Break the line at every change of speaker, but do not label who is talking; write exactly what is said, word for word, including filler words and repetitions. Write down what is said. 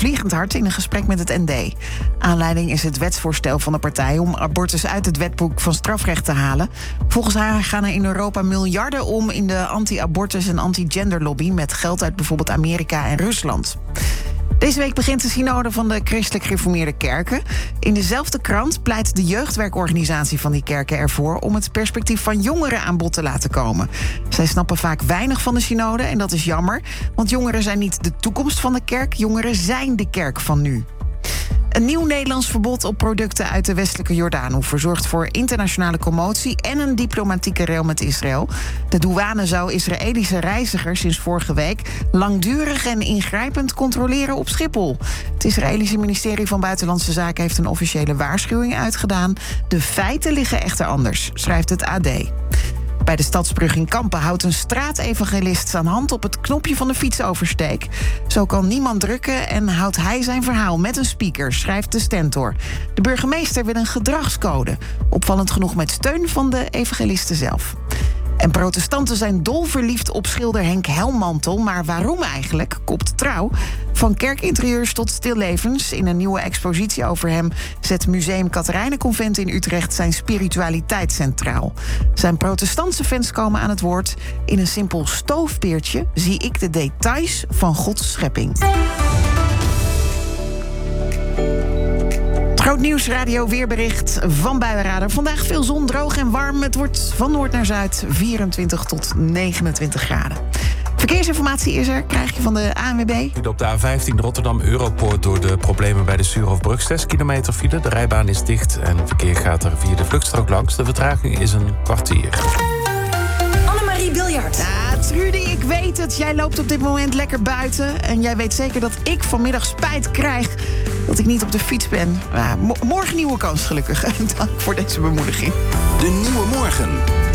vliegend hard in een gesprek met het N D. Aanleiding is het wetsvoorstel van de partij om abortus uit het wetboek van strafrecht te halen. Volgens haar gaan er in Europa miljarden om in de anti-abortus en anti-genderlobby met geld uit bijvoorbeeld Amerika en Rusland. Deze week begint de synode van de Christelijk Gereformeerde Kerken. In dezelfde krant pleit de jeugdwerkorganisatie van die kerken ervoor om het perspectief van jongeren aan bod te laten komen. Zij snappen vaak weinig van de synode en dat is jammer, want jongeren zijn niet de toekomst van de kerk, jongeren zijn de kerk van nu. Een nieuw Nederlands verbod op producten uit de westelijke Jordaanoever zorgt voor internationale commotie en een diplomatieke rel met Israël. De douane zou Israëlische reizigers sinds vorige week langdurig en ingrijpend controleren op Schiphol. Het Israëlische ministerie van Buitenlandse Zaken heeft een officiële waarschuwing uitgedaan. De feiten liggen echter anders, schrijft het A D. Bij de Stadsbrug in Kampen houdt een straatevangelist zijn hand op het knopje van de fietsoversteek. Zo kan niemand drukken en houdt hij zijn verhaal met een speaker, schrijft de Stentor. De burgemeester wil een gedragscode, opvallend genoeg met steun van de evangelisten zelf. En protestanten zijn dolverliefd op schilder Henk Helmantel. Maar waarom eigenlijk, kopt Trouw. Van kerkinterieurs tot stillevens. In een nieuwe expositie over hem zet Museum Katerijnenconvent in Utrecht zijn spiritualiteit centraal. Zijn protestantse fans komen aan het woord. In een simpel stoofpeertje zie ik de details van Gods schepping. Groot nieuws, radio, weerbericht van Buienradar. Vandaag veel zon, droog en warm. Het wordt van noord naar zuid vierentwintig tot negenentwintig graden. Verkeersinformatie is er, krijg je van de A N W B.
Op de A vijftien Rotterdam-Europoort door de problemen bij de Suurhofbrug. zes kilometer file, de rijbaan is dicht en het verkeer gaat er via de vluchtstrook langs. De vertraging is een kwartier.
Annemarie Biljart.
Ja, Trudy, ik weet het. Jij loopt op dit moment lekker buiten. En jij weet zeker dat ik vanmiddag spijt krijg dat ik niet op de fiets ben. Ja, mo- morgen nieuwe kans, gelukkig. Dank voor deze bemoediging.
De Nieuwe Morgen.